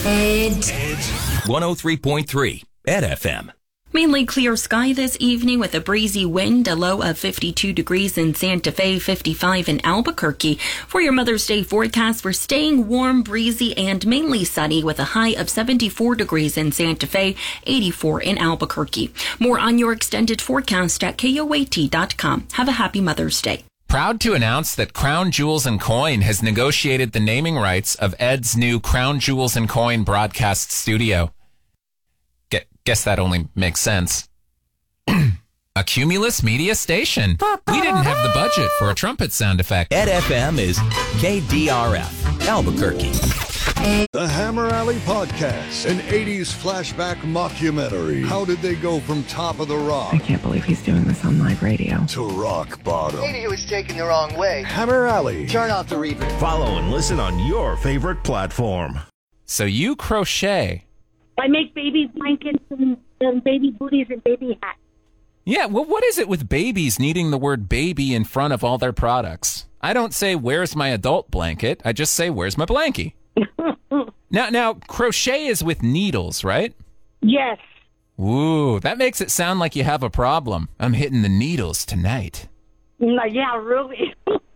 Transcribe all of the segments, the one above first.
Ed's 103.3 Ed FM. Mainly clear sky this evening with a breezy wind, a low of 52 degrees in Santa Fe, 55 in Albuquerque. For your Mother's Day forecast, we're staying warm, breezy, and mainly sunny with a high of 74 degrees in Santa Fe, 84 in Albuquerque. More on your extended forecast at KOAT.com. Have a happy Mother's Day. Proud to announce that Crown Jewels & Coin has negotiated the naming rights of Ed's new Crown Jewels & Coin broadcast studio. Guess that only makes sense. A Cumulus Media station. We didn't have the budget for a trumpet sound effect. Ed FM is KDRF, Albuquerque. The Hammer Alley Podcast, an 80s flashback mockumentary. How did they go from top of the rock? I can't believe he's doing this on live radio. To rock bottom. Maybe he was taken the wrong way. Hammer Alley. Turn off the reverb. Follow and listen on your favorite platform. So you crochet. I make baby blankets and baby booties and baby hats. Yeah, well, what is it with babies needing the word baby in front of all their products? I don't say, where's my adult blanket? I just say, where's my blankie? Now, crochet is with needles, right? Yes. Ooh, that makes it sound like you have a problem. I'm hitting the needles tonight. Yeah, really.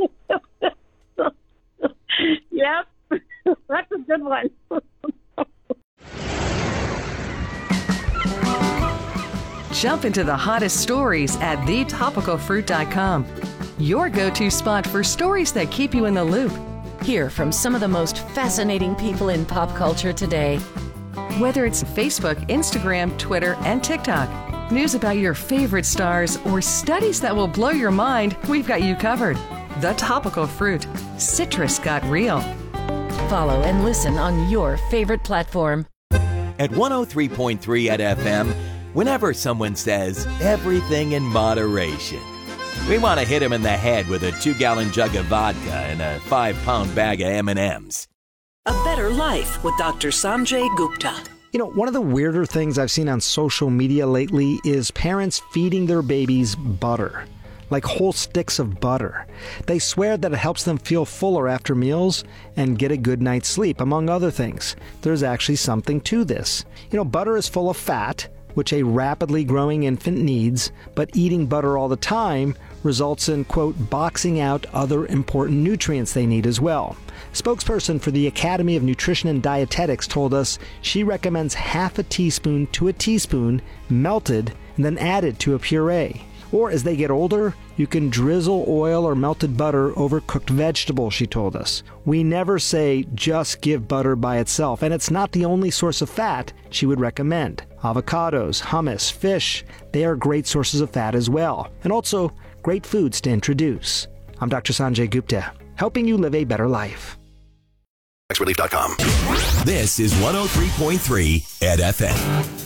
Yep. That's a good one. Jump into the hottest stories at thetopicalfruit.com. Your go-to spot for stories that keep you in the loop. Hear from some of the most fascinating people in pop culture today. Whether it's Facebook, Instagram, Twitter, and TikTok, news about your favorite stars, or studies that will blow your mind, we've got you covered. The Topical Fruit. Citrus got real. Follow and listen on your favorite platform. At 103.3 Ed FM, whenever someone says everything in moderation, we want to hit them in the head with a 2-gallon jug of vodka and a 5-pound bag of M&Ms. A Better Life with Dr. Sanjay Gupta. You know, one of the weirder things I've seen on social media lately is parents feeding their babies butter, like whole sticks of butter. They swear that it helps them feel fuller after meals and get a good night's sleep, among other things. There's actually something to this. You know, butter is full of fat, which a rapidly growing infant needs, but eating butter all the time results in, quote, boxing out other important nutrients they need as well. Spokesperson for the Academy of Nutrition and Dietetics told us she recommends half a teaspoon to a teaspoon melted and then added to a puree. Or as they get older, you can drizzle oil or melted butter over cooked vegetables, she told us. We never say just give butter by itself, and it's not the only source of fat she would recommend. Avocados, hummus, fish, they are great sources of fat as well, and also great foods to introduce. I'm Dr. Sanjay Gupta, helping you live a better life. Relief.com. This is 103.3 Ed FM.